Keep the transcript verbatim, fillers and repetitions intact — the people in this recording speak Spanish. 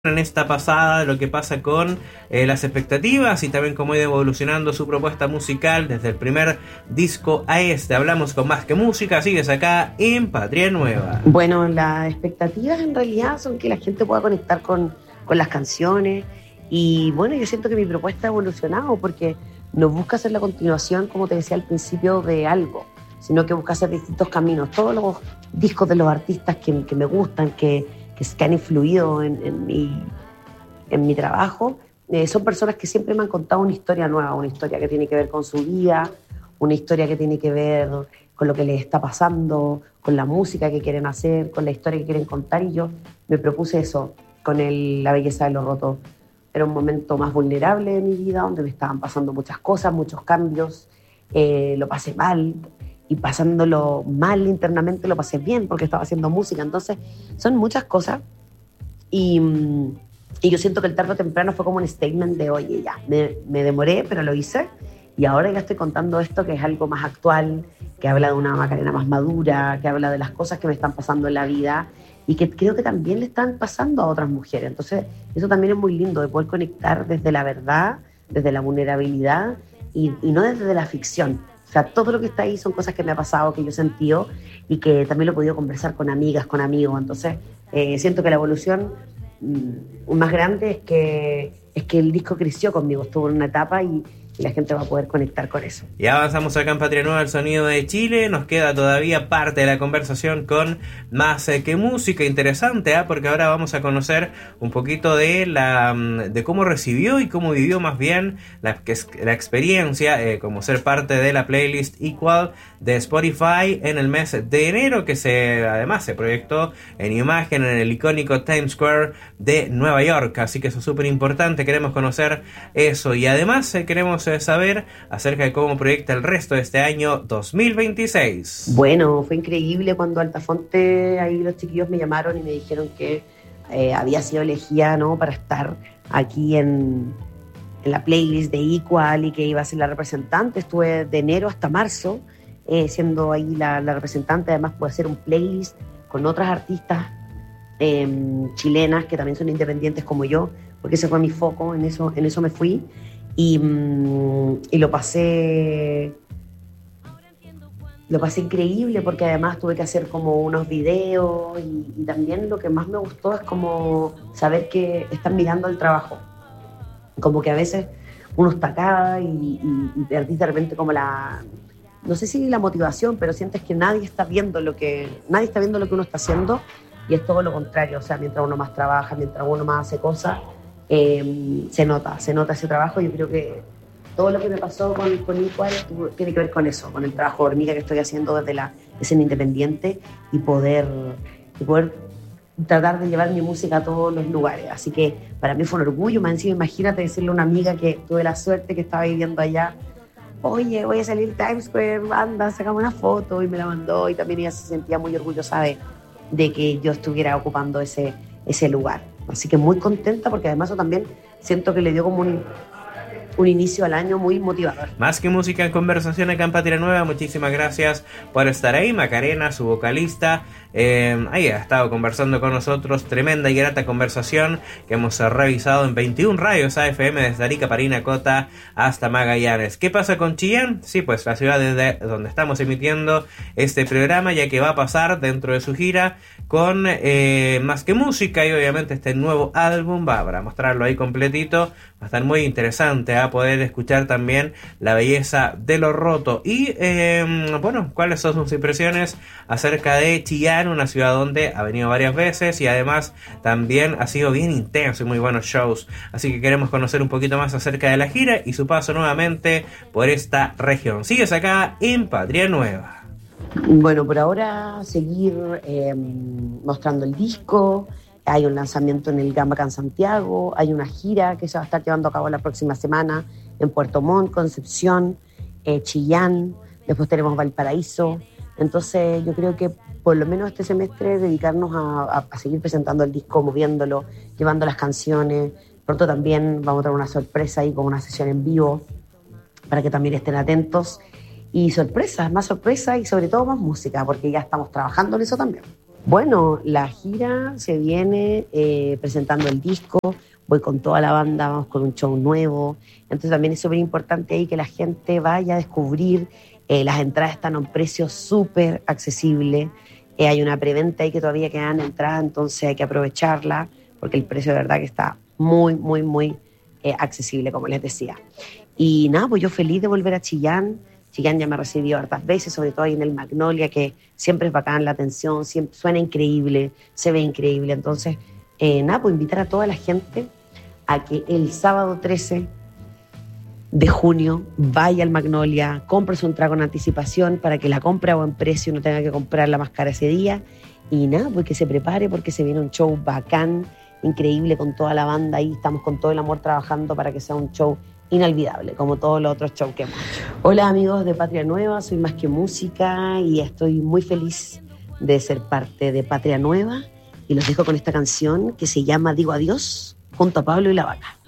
en esta pasada lo que pasa con eh, las expectativas y también cómo ha ido evolucionando su propuesta musical desde el primer disco a este. Hablamos con Más que Música, sigues acá en Patria Nueva. Bueno, las expectativas en realidad son que la gente pueda conectar con, con las canciones y bueno, yo siento que mi propuesta ha evolucionado porque no busca ser la continuación, como te decía al principio, de algo, sino que busca hacer distintos caminos. Todos los discos de los artistas que, que me gustan, que que han influido en, en, mi, en mi trabajo, eh, son personas que siempre me han contado una historia nueva, una historia que tiene que ver con su vida, una historia que tiene que ver con lo que les está pasando, con la música que quieren hacer, con la historia que quieren contar, y yo me propuse eso con el, La Belleza de lo Roto. Era un momento más vulnerable de mi vida, donde me estaban pasando muchas cosas, muchos cambios, eh, lo pasé mal, y pasándolo mal internamente lo pasé bien porque estaba haciendo música. Entonces son muchas cosas y, y yo siento que el tarde o temprano fue como un statement de oye, ya, me, me demoré pero lo hice y ahora ya estoy contando esto que es algo más actual, que habla de una Macarena más madura, que habla de las cosas que me están pasando en la vida y que creo que también le están pasando a otras mujeres. Entonces eso también es muy lindo, de poder conectar desde la verdad, desde la vulnerabilidad y, y no desde la ficción. O sea, todo lo que está ahí son cosas que me ha pasado, que yo he sentido y que también lo he podido conversar con amigas, con amigos. Entonces, eh, siento que la evolución mmm, más grande es que, es que el disco creció conmigo, estuvo en una etapa y, y la gente va a poder conectar con eso. Y avanzamos acá en Patria Nueva, el sonido de Chile. Nos queda todavía parte de la conversación con Más eh, que Música. Interesante, ¿eh? Porque ahora vamos a conocer un poquito de la de cómo recibió y cómo vivió más bien la, la experiencia eh, como ser parte de la playlist Equal de Spotify en el mes de enero, que se además se proyectó en imagen en el icónico Times Square de Nueva York. Así que eso es súper importante, queremos conocer eso y además eh, queremos saber acerca de cómo proyecta el resto de este año dos mil veintiséis. Bueno, fue increíble cuando Altafonte, ahí los chiquillos me llamaron y me dijeron que eh, había sido elegida, ¿no?, para estar aquí en, en la playlist de Equal y que iba a ser la representante. Estuve de enero hasta marzo eh, siendo ahí la, la representante. Además pude hacer un playlist con otras artistas eh, chilenas que también son independientes como yo, porque ese fue mi foco, en eso, en eso me fui. Y, y lo pasé lo pasé increíble porque además tuve que hacer como unos videos y, y también lo que más me gustó es como saber que están mirando el trabajo, como que a veces uno está acá y, y, y perdís de repente como la, no sé si la motivación, pero sientes que nadie está viendo lo que nadie está viendo lo que uno está haciendo y es todo lo contrario. O sea, mientras uno más trabaja, mientras uno más hace cosas, Eh, se nota, se nota ese trabajo. Yo creo que todo lo que me pasó con, con Equal tiene que ver con eso, con el trabajo de hormiga que estoy haciendo desde la escena independiente y poder, y poder tratar de llevar mi música a todos los lugares. Así que para mí fue un orgullo, más encima imagínate decirle a una amiga que tuve la suerte que estaba viviendo allá, oye, voy a salir Times Square, anda, sacamos una foto, y me la mandó, y también ella se sentía muy orgullosa de, de que yo estuviera ocupando ese, ese lugar. Así que muy contenta porque además yo también siento que le dio como un, un inicio al año muy motivador. Más que Música en conversación acá en Patria Nueva. Muchísimas gracias por estar ahí. Macarena, su vocalista, eh, ahí ha estado conversando con nosotros. Tremenda y grata conversación que hemos revisado en veintiún radios A F M desde Arica, Parinacota hasta Magallanes. ¿Qué pasa con Chillán? Sí, pues la ciudad desde donde estamos emitiendo este programa, ya que va a pasar dentro de su gira con eh, Más que Música y obviamente este nuevo álbum va para mostrarlo ahí completito. Va a estar muy interesante a ¿eh? poder escuchar también La Belleza de lo Roto. Y eh, bueno, ¿cuáles son sus impresiones acerca de Chillán? Una ciudad donde ha venido varias veces y además también ha sido bien intenso y muy buenos shows. Así que queremos conocer un poquito más acerca de la gira y su paso nuevamente por esta región. Sigues acá en Patria Nueva. Bueno, por ahora seguir eh, mostrando el disco. Hay un lanzamiento en el Gamacan Santiago, hay una gira que se va a estar llevando a cabo la próxima semana en Puerto Montt, Concepción, eh, Chillán, después tenemos Valparaíso. Entonces yo creo que por lo menos este semestre dedicarnos a, a, a seguir presentando el disco, moviéndolo, llevando las canciones. Pronto también vamos a tener una sorpresa ahí con una sesión en vivo para que también estén atentos. Y sorpresas, más sorpresas y sobre todo más música, porque ya estamos trabajando en eso también. Bueno, la gira se viene eh, presentando el disco, voy con toda la banda, vamos con un show nuevo, entonces también es súper importante ahí que la gente vaya a descubrir, eh, las entradas están a un precio súper accesible, eh, hay una preventa ahí que todavía quedan entradas, entonces hay que aprovecharla, porque el precio de verdad que está muy, muy, muy eh, accesible, como les decía. Y nada, pues yo feliz de volver a Chillán. Chillán ya me recibió hartas veces, sobre todo ahí en el Magnolia, que siempre es bacán la atención, siempre, suena increíble, se ve increíble. Entonces, eh, nada, pues invitar a toda la gente a que el sábado trece de junio vaya al Magnolia, compre un trago en anticipación para que la compre a buen precio, no tenga que comprarla más cara ese día. Y nada, pues que se prepare porque se viene un show bacán, increíble con toda la banda ahí, estamos con todo el amor trabajando para que sea un show inolvidable, como todos los otros shows que hemos hecho. Hola amigos de Patria Nueva, soy Más que Música y estoy muy feliz de ser parte de Patria Nueva y los dejo con esta canción que se llama Digo Adiós junto a Pablo y la Vaca.